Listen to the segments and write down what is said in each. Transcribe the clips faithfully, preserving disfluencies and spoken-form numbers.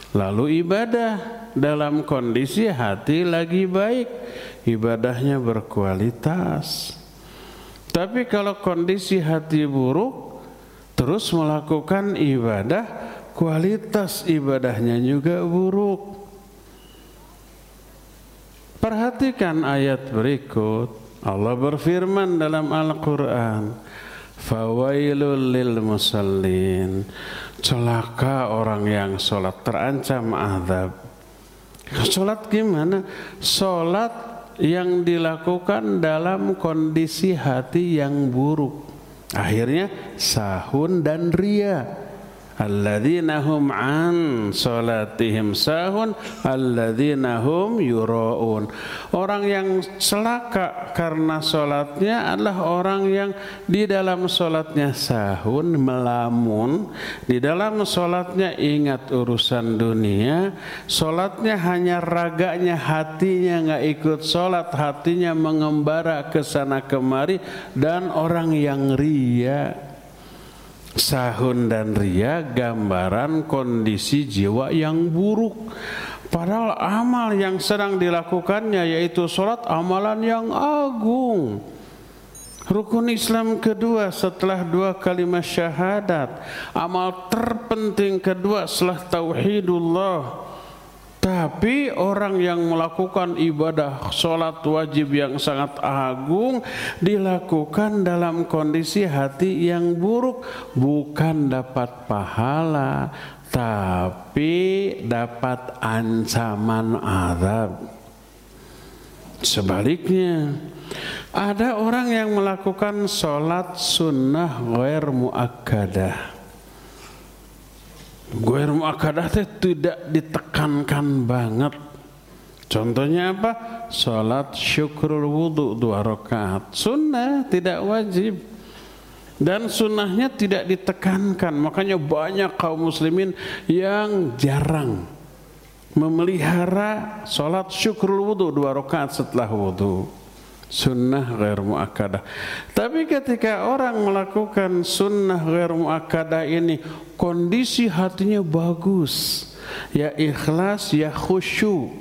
Lalu ibadah dalam kondisi hati lagi baik, ibadahnya berkualitas. Tapi kalau kondisi hati buruk, terus melakukan ibadah, kualitas ibadahnya juga buruk. Perhatikan ayat berikut. Allah berfirman dalam Al-Quran, fawailul lil musallin, celaka orang yang sholat, terancam azab. Sholat gimana? Sholat yang dilakukan dalam kondisi hati yang buruk, akhirnya sahun dan ria. Alladzina hum an salatihim sahun alladzina hum yura'un. Orang yang celaka karena salatnya adalah orang yang di dalam salatnya sahun, melamun, di dalam salatnya ingat urusan dunia, salatnya hanya raganya, hatinya enggak ikut salat, hatinya mengembara ke sana kemari, dan orang yang ria. Sahun dan ria gambaran kondisi jiwa yang buruk. Padahal amal yang sedang dilakukannya yaitu sholat, amalan yang agung. Rukun Islam kedua setelah dua kalimat syahadat, amal terpenting kedua setelah tauhidullah. Tapi orang yang melakukan ibadah sholat wajib yang sangat agung dilakukan dalam kondisi hati yang buruk, bukan dapat pahala, tapi dapat ancaman azab. Sebaliknya, ada orang yang melakukan sholat sunnah ghair muakkadah. Ghair muakkadah itu tidak ditekankan banget. Contohnya apa? Salat syukrul wudu dua rakaat, sunnah, tidak wajib. Dan sunnahnya tidak ditekankan. Makanya banyak kaum muslimin yang jarang memelihara salat syukrul wudu dua rakaat setelah wudu. Sunnah ghair muakkadah. Tapi ketika orang melakukan sunnah ghair muakkadah ini, kondisi hatinya bagus, ya ikhlas, ya khusyuk.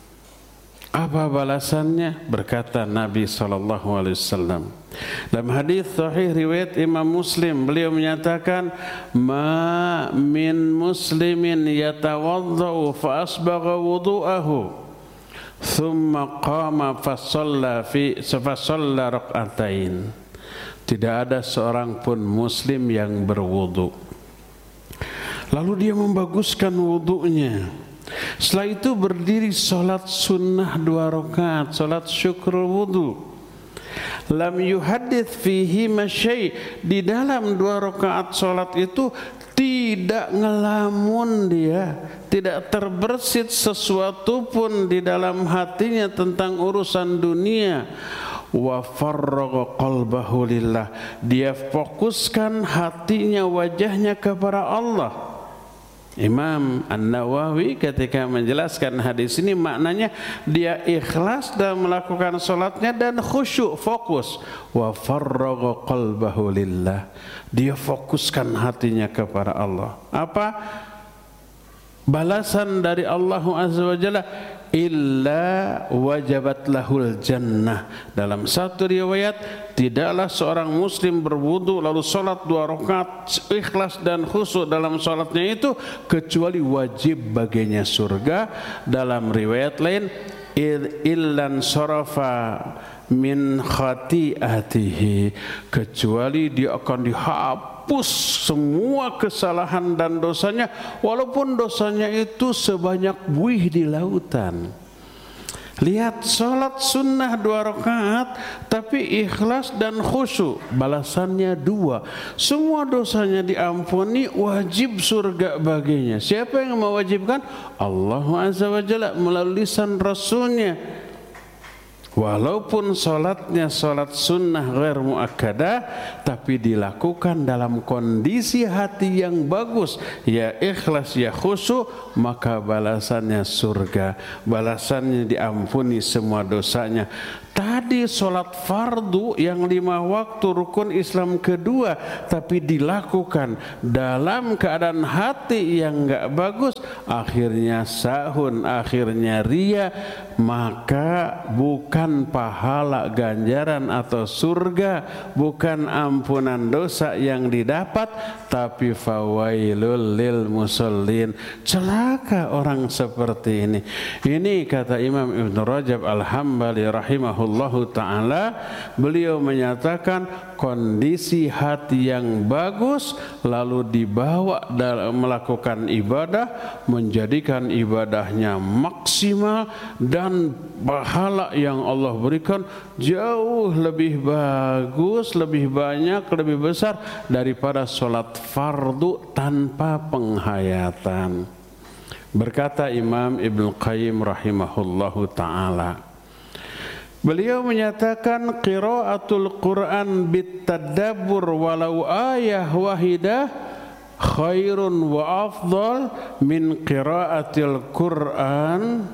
Apa balasannya? Berkata Nabi sallallahu alaihi wasallam dalam hadis sahih riwayat Imam Muslim, beliau menyatakan, ma min muslimin yatawaddau fa asbagha wudu'ahu thumma qama fa shalla fi fa shalla rak'atain. Tidak ada seorang pun muslim yang berwudu lalu dia membaguskan wudunya, setelah itu berdiri salat sunnah dua rakaat, salat syukrul wudu, lam yuhaddits fihi masyai, di dalam dua rakaat salat itu tidak ngelamun dia, tidak terbersit sesuatu pun di dalam hatinya tentang urusan dunia. Wa farraga qalbahu lillah, dia fokuskan hatinya, wajahnya kepada Allah. Imam An-Nawawi ketika menjelaskan hadis ini maknanya dia ikhlas dalam melakukan salatnya dan khusyuk, fokus. Wa farraga qalbahu lillah, dia fokuskan hatinya kepada Allah. Apa balasan dari Allah Azza wa Jalla? Illa wajabat lahul jannah. Dalam satu riwayat, tidaklah seorang muslim berwudu lalu salat dua rakaat ikhlas dan khusyuk dalam salatnya itu kecuali wajib baginya surga. Dalam riwayat lain, illan sarafa min khati'atihi, kecuali dia akan dihapus semua kesalahan dan dosanya, walaupun dosanya itu sebanyak buih di lautan. Lihat, salat sunnah dua rakaat tapi ikhlas dan khusyuk, balasannya dua. Semua dosanya diampuni, wajib surga baginya. Siapa yang mewajibkan? Allah Azza wa Jalla melalui lisan Rasulnya. Walaupun salatnya salat sunnah ghair muakkadah, tapi dilakukan dalam kondisi hati yang bagus, ya ikhlas, ya khusyuk, maka balasannya surga, balasannya diampuni semua dosanya. Tadi sholat fardu yang lima waktu rukun Islam kedua, tapi dilakukan dalam keadaan hati yang enggak bagus, akhirnya sahun, akhirnya ria, maka bukan pahala ganjaran atau surga, bukan ampunan dosa yang didapat, tapi fawailul lil musallin, celaka orang seperti ini. Ini kata Imam Ibn Rajab Al-Hambali rahimahullahu ta'ala, beliau menyatakan kondisi hati yang bagus lalu dibawa dalam melakukan ibadah, menjadikan ibadahnya maksimal, dan pahala yang Allah berikan jauh lebih bagus, lebih banyak, lebih besar daripada sholat fardu tanpa penghayatan. Berkata Imam Ibnu Qayyim rahimahullahu ta'ala, beliau menyatakan qiraatul Quran bitadabbur walau ayah wahidah khairun wa afdal min qiraatil Quran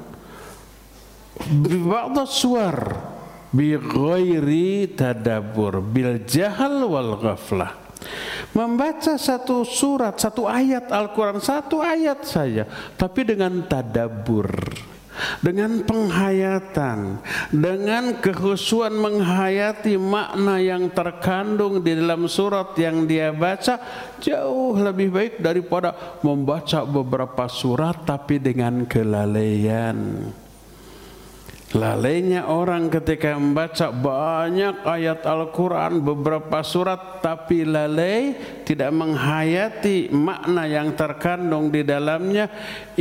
bi ba'd as-suwar bi ghairi tadabbur bil jahal wal ghaflah. Membaca satu surat, satu ayat Al-Quran, satu ayat saja, tapi dengan tadabbur, dengan penghayatan, dengan kekhusyuan menghayati makna yang terkandung di dalam surat yang dia baca, jauh lebih baik daripada membaca beberapa surat tapi dengan kelalaian. Lalainya orang ketika membaca banyak ayat Al-Quran, beberapa surat, tapi lalai, tidak menghayati makna yang terkandung di dalamnya,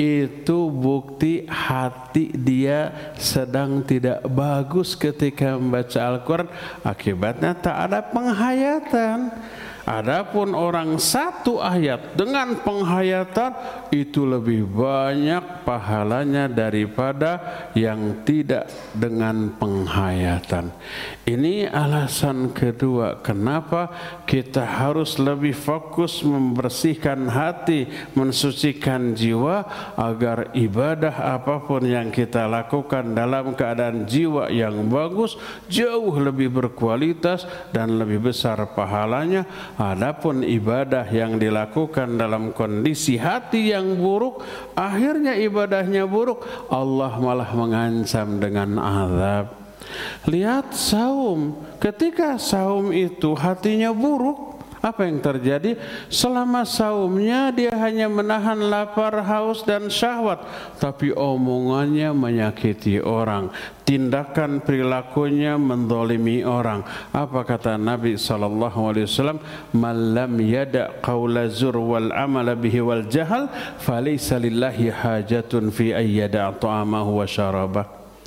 itu bukti hati dia sedang tidak bagus ketika membaca Al-Quran. Akibatnya tak ada penghayatan. Adapun orang satu ayat dengan penghayatan itu lebih banyak pahalanya daripada yang tidak dengan penghayatan. Ini alasan kedua kenapa kita harus lebih fokus membersihkan hati, mensucikan jiwa, agar ibadah apapun yang kita lakukan dalam keadaan jiwa yang bagus jauh lebih berkualitas dan lebih besar pahalanya. Adapun ibadah yang dilakukan dalam kondisi hati yang buruk, akhirnya ibadahnya buruk, Allah malah mengancam dengan azab. Lihat saum, ketika saum itu hatinya buruk, apa yang terjadi? Selama saumnya dia hanya menahan lapar, haus dan syahwat, tapi omongannya menyakiti orang, tindakan perilakunya menzalimi orang. Apa kata Nabi sallallahu alaihi wasallam? "Man lam yada' qaula zur wal amala bihi wal jahal, falaysa lillahi hajatun fi ayyada' ta'amahu wa syarabah."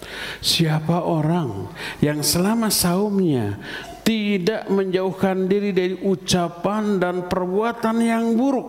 Siapa orang yang selama saumnya tidak menjauhkan diri dari ucapan dan perbuatan yang buruk,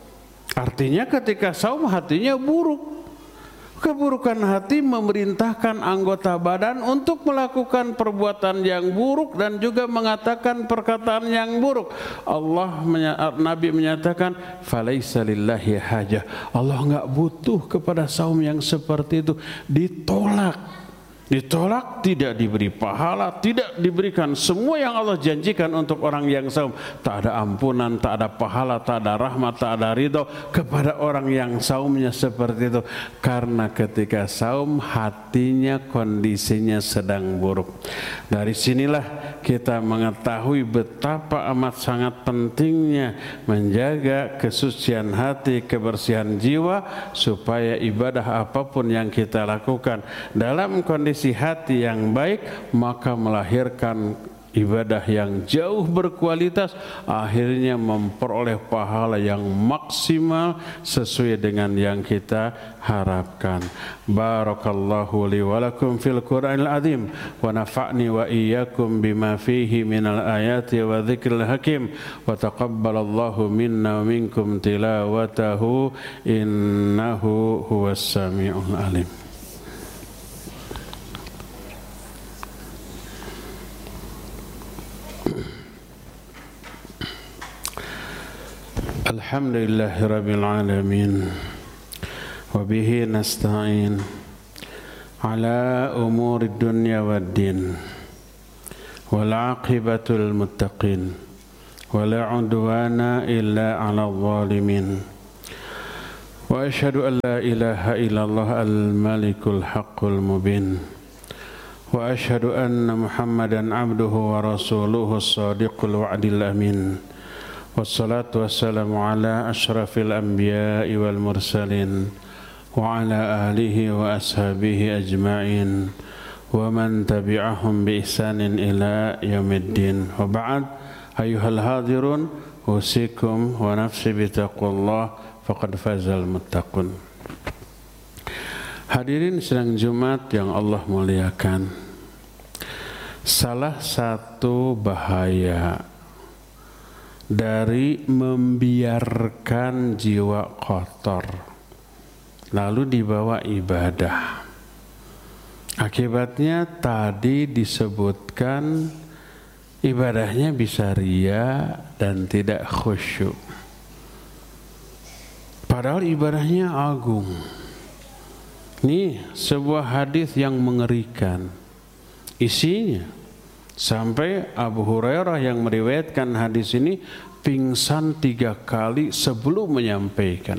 artinya ketika saum hatinya buruk. Keburukan hati memerintahkan anggota badan untuk melakukan perbuatan yang buruk dan juga mengatakan perkataan yang buruk. Allah Nabi menyatakan falaisa lillahi hajah. Allah enggak butuh kepada saum yang seperti itu. Ditolak. Ditolak, tidak diberi pahala, tidak diberikan semua yang Allah janjikan untuk orang yang saum. Tak ada ampunan, tak ada pahala, tak ada rahmat, tak ada ridho kepada orang yang saumnya seperti itu. Karena ketika saum hatinya kondisinya sedang buruk. Dari sinilah kita mengetahui betapa amat sangat pentingnya menjaga kesucian hati, kebersihan jiwa, supaya ibadah apapun yang kita lakukan dalam kondisi hati yang baik, maka melahirkan ibadah yang jauh berkualitas, akhirnya memperoleh pahala yang maksimal sesuai dengan yang kita harapkan. Barakallahu li wa lakum fil Qur'anil azim wa nafa'ni wa iyyakum bima fihi minal ayati wa dzikril hakim wa taqabbalallahu minna wa minkum tilawatahu innahu huwas samiul alim. Alhamdulillahi rabbil alamin wa bihi nasta'in ala umuri dunya wad din. والعاقبة للمتقين ولا عدوان إلا على الظالمين وأشهد أن لا إله إلا الله الملك الحق المبين وأشهد أن محمدا عبده ورسوله الصادق الوعد الأمين والصلاة والسلام على أشرف الأنبياء والمرسلين وعلى آله وأصحابه أجمعين ومن تبعهم بإحسان إلى يوم الدين وبعد أيها الحاضرون أوصيكم ونفسي بتقوى الله faqad fazal muttaqun. Hadirin sidang Jumat yang Allah muliakan, salah satu bahaya dari membiarkan jiwa kotor lalu dibawa ibadah, akibatnya tadi disebutkan ibadahnya bisa ria dan tidak khusyuk, padahal ibadahnya agung. Ini sebuah hadis yang mengerikan isinya, sampai Abu Hurairah yang meriwayatkan hadis ini pingsan tiga kali sebelum menyampaikan.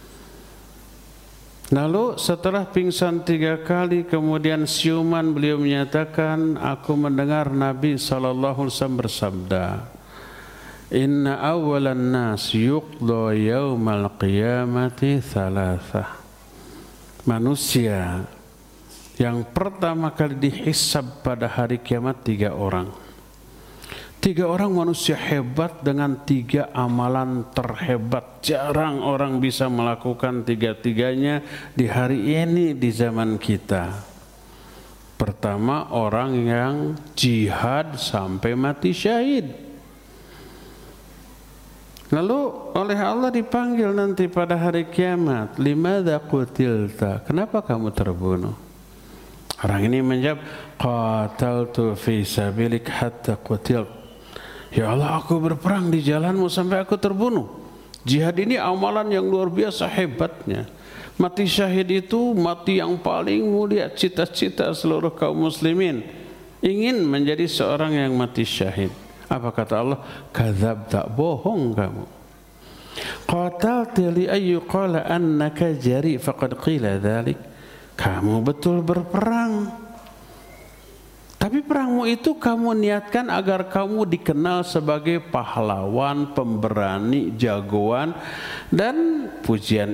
Lalu setelah pingsan tiga kali kemudian siuman, beliau menyatakan, aku mendengar Nabi sallallahu alaihi wasallam bersabda, inna awalan nas yuqda yaumal qiyamati thalathah. Manusia yang pertama kali dihisab pada hari kiamat tiga orang. Tiga orang manusia hebat dengan tiga amalan terhebat. Jarang orang bisa melakukan tiga-tiganya di hari ini di zaman kita. Pertama, orang yang jihad sampai mati syahid. Lalu oleh Allah dipanggil nanti pada hari kiamat, limadza qutilta? Kenapa kamu terbunuh? Orang ini menjawab, qataltu fi sabilik hatta qutiltu. Ya Allah, aku berperang di jalanmu sampai aku terbunuh. Jihad ini amalan yang luar biasa hebatnya. Mati syahid itu mati yang paling mulia, cita-cita seluruh kaum muslimin ingin menjadi seorang yang mati syahid. Apa kata Allah? Kadzab, tak bohong kamu. Qatalta li ayyu qala annaka jari faqad qila dzalik. Kamu betul berperang, tapi perangmu itu kamu niatkan agar kamu dikenal sebagai pahlawan, pemberani, jagoan, dan pujian